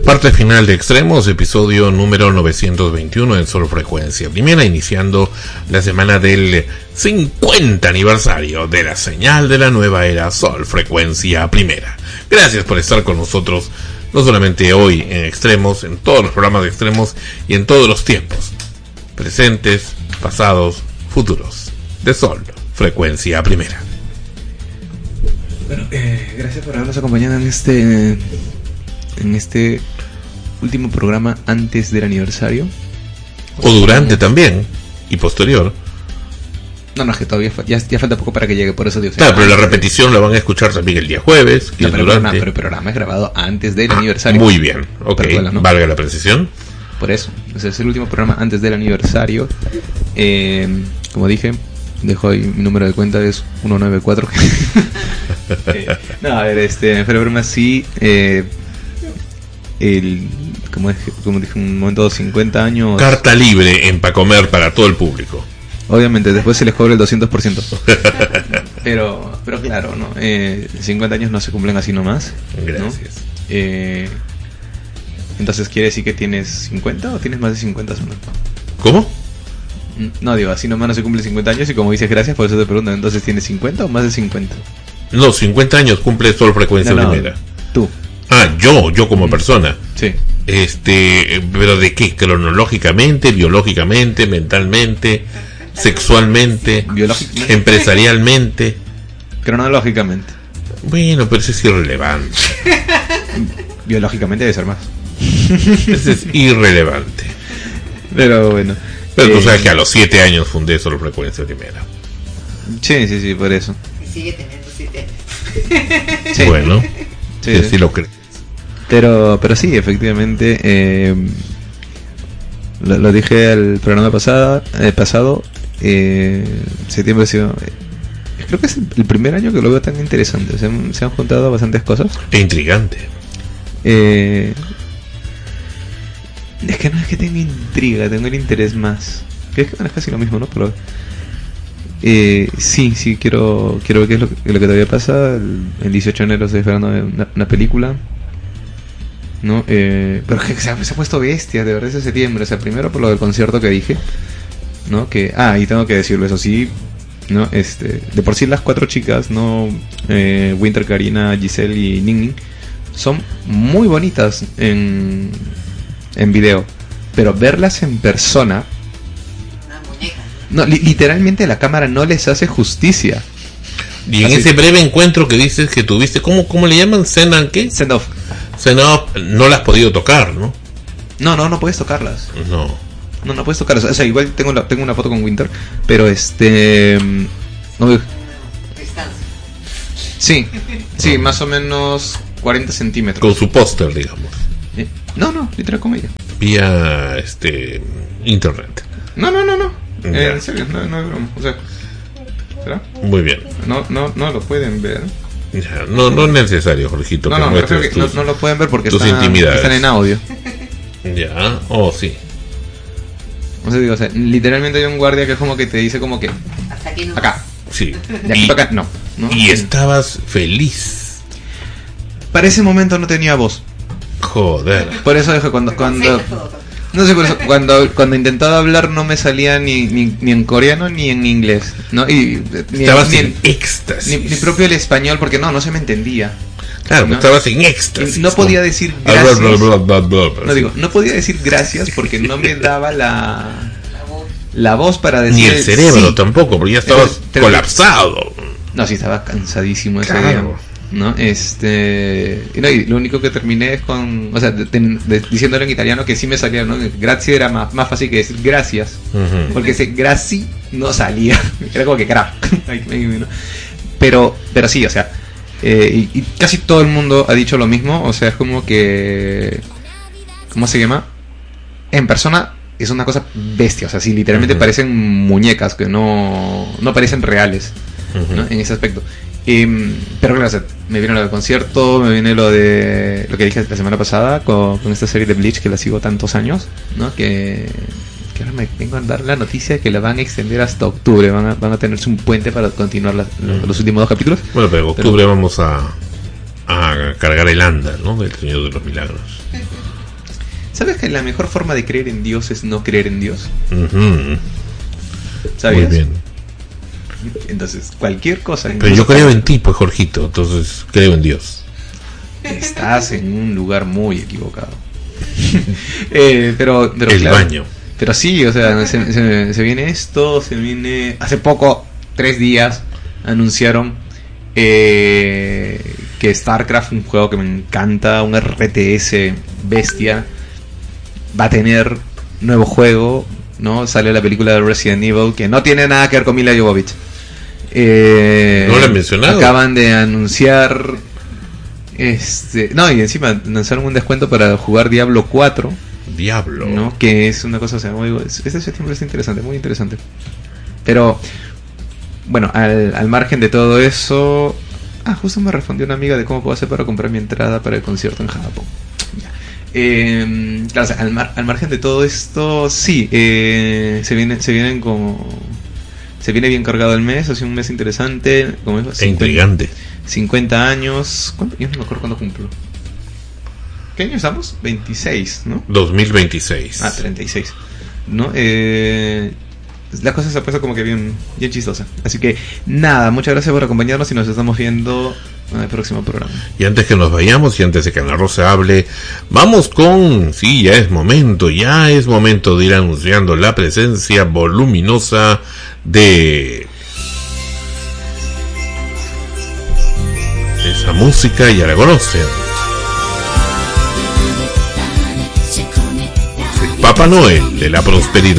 Parte final de Extremos, episodio número 921 en Sol Frecuencia Primera, iniciando la semana del 50 aniversario de la señal de la nueva era Sol Frecuencia Primera. Gracias por estar con nosotros, no solamente hoy en Extremos, en todos los programas de Extremos y en todos los tiempos, presentes, pasados, futuros, de Sol Frecuencia Primera. Bueno, gracias por habernos acompañado en este último programa antes del aniversario. O durante también, y posterior. No, es que todavía ya falta poco para que llegue, por eso digo. Claro, pero la repetición la van a escuchar también el día jueves. No, pero el programa es grabado antes del aniversario. Muy bien, ok, Recuerda, ¿no? Valga la precisión. Por eso, ese es el último programa antes del aniversario. Como dije, dejo ahí mi número de cuenta, es 194. No, a ver, pero aún así, como dije un momento, 50 años. Carta libre en Pa' Comer para todo el público. Obviamente, después se les cobra el 200%. pero claro, ¿no? 50 años no se cumplen así nomás. Gracias. ¿No? Entonces, ¿quiere decir que tienes 50 o tienes más de 50, Samantha? ¿Cómo? No, digo, así nomás no se cumplen 50 años y como dices gracias, por eso te pregunto, ¿entonces tienes 50 o más de 50? No, 50 años cumple Sol Frecuencia Primera. Tú. Ah, yo como persona. Sí. ¿Pero de qué? ¿Cronológicamente, biológicamente, mentalmente, sexualmente, empresarialmente? Cronológicamente. Bueno, pero eso es irrelevante. Biológicamente debe ser más. Eso es irrelevante. Pero bueno. Pero tú sabes que a los 7 años fundé Sol Frecuencia Primera. Sí, por eso. Y sigue teniendo 7 años. Sí. Bueno, sí. Sí lo crees. Pero sí, efectivamente, lo dije el programa pasado, septiembre ha sido, creo que es el primer año que lo veo tan interesante. Se han juntado bastantes cosas. E intrigante. Es que no es que tenga intriga, tengo el interés más. Que es casi lo mismo, ¿no? Pero sí, quiero ver qué es lo que todavía pasa. El 18 de enero estoy esperando una película, ¿no? Pero que se ha puesto bestia, de verdad, ese septiembre. O sea, primero por lo del concierto que dije, ¿no? Y tengo que decirlo, eso sí, ¿no? De por sí las 4 chicas, ¿no? Winter, Karina, Giselle y Ning son muy bonitas en video, pero verlas en persona, Una muñeca. no, literalmente la cámara no les hace justicia. Y en Así. ese breve encuentro que dices que tuviste, ¿cómo le llaman? ¿Send qué? Send off. Send off, no las has podido tocar, ¿no? No puedes tocarlas. No. No puedes tocarlas. O sea, igual tengo una foto con Winter, pero no, Distancia. sí, más o menos 40 centímetros. Con su póster, digamos. No, literal con ella. Vía internet. No. Ya. En serio, no es broma. O sea, ¿será? Muy bien. No lo pueden ver. Ya, no es necesario, Jorgito, que No, muestres creo que no lo pueden ver porque tus están intimidades. en audio. Ya, sí. O sea, literalmente hay un guardia que es como que te dice como que Hasta aquí no. acá, Sí. de aquí para acá, no. Y estabas feliz. Para ese momento no tenía voz. Joder. Por eso dije cuando no sé, por eso cuando intentaba hablar no me salía ni en coreano ni en inglés, ¿no? Y Estabas en éxtasis. ni propio el español porque no se me entendía. Claro, ¿no? estabas en éxtasis. No podía decir gracias. No podía decir gracias porque no me daba la voz para decir. Ni el cerebro sí. tampoco, porque ya estabas colapsado. No, sí, estaba cansadísimo ese Claro. día, ¿no? Y lo único que terminé es con, o sea, diciéndolo en italiano que sí me salía, ¿no? Grazie era más fácil que decir gracias, porque ese grazie no salía, era como que carajo. Pero sí, o sea, y casi todo el mundo ha dicho lo mismo, o sea, es como que, ¿cómo se llama? En persona es una cosa bestia, o sea, sí, literalmente parecen muñecas que no parecen reales, ¿no? En ese aspecto. Pero claro, o sea, me viene lo del concierto, me viene lo de lo que dije la semana pasada con esta serie de Bleach que la sigo tantos años, ¿no? Que ahora me vengo a dar la noticia de que la van a extender hasta octubre, van a tenerse un puente para continuar los últimos 2 capítulos. Bueno, pero en octubre vamos a cargar el anda, ¿no? Del Señor de los Milagros. ¿Sabes que la mejor forma de creer en Dios es no creer en Dios? Muy ¿Sabías? bien. Entonces, cualquier cosa... Pero yo creo en ti, pues, Jorgito. Entonces, creo en Dios. Estás en un lugar muy equivocado. pero el claro, baño. Pero sí, o sea, se viene esto, se viene... Hace poco, 3 días, anunciaron que StarCraft, un juego que me encanta, un RTS bestia, va a tener nuevo juego, ¿no? Sale la película de Resident Evil, que no tiene nada que ver con Mila Jovovich. No lo he mencionado. Acaban de anunciar... no, y encima lanzaron un descuento para jugar Diablo 4. Diablo. ¿No? Que es una cosa, o sea, este septiembre es interesante, muy interesante. Pero, bueno, al margen de todo eso... justo me respondió una amiga de cómo puedo hacer para comprar mi entrada para el concierto en Japón. Claro, o sea, al margen de todo esto, sí, se viene bien cargado el mes, ha sido un mes interesante, como es, intrigante. 50 años. ¿Cuánto? Yo no me acuerdo cuándo cumplo. ¿Qué año estamos? 26, ¿no? 2026. 36. ¿No? La cosa se ha puesto como que bien chistosa. Así que nada, muchas gracias por acompañarnos y nos estamos viendo en el próximo programa. Y antes que nos vayamos y antes de que Ana Rosa hable, vamos con... Sí, ya es momento de ir anunciando la presencia voluminosa de... esa música, ya la conocen. Papá Noel de la prosperidad.